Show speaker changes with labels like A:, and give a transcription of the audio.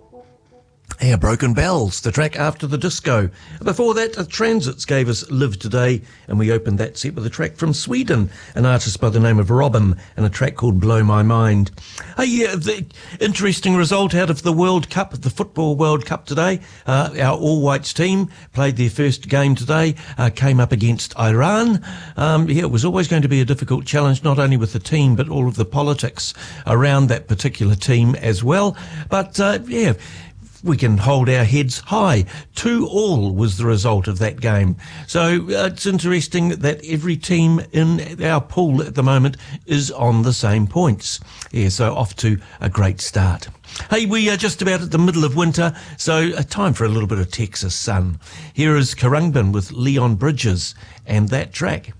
A: Yeah, Broken Bells, the track after the disco. Before that, the Transits gave us Live Today, and we opened that set with a track from Sweden, an artist by the name of Robin, and a track called Blow My Mind. Hey, the interesting result out of the World Cup, the Football World Cup today. Our All Whites team played their first game today, came up against Iran. It was always going to be a difficult challenge, not only with the team, but all of the politics around that particular team as well. But, we can hold our heads high. 2-2 was the result of that game. So it's interesting that every team in our pool at the moment is on the same points. Yeah, so off to a great start. Hey, we are just about at the middle of winter, so time for a little bit of Texas sun. Here is Khruangbin with Leon Bridges and that track.